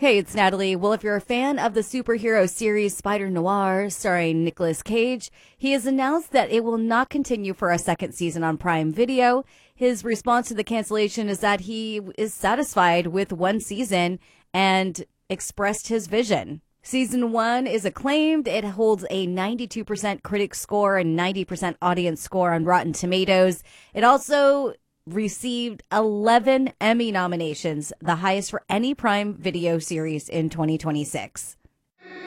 Hey, it's Natalie. Well, if you're a fan of the superhero series Spider Noir starring Nicolas Cage, he has announced that it will not continue for a second season on Prime Video. His response to the cancellation is that he is satisfied with one season and expressed his vision. Season 1 is acclaimed. It holds a 92% critic score and 90% audience score on Rotten Tomatoes. It also received 11 Emmy nominations, the highest for any Prime Video series in 2026.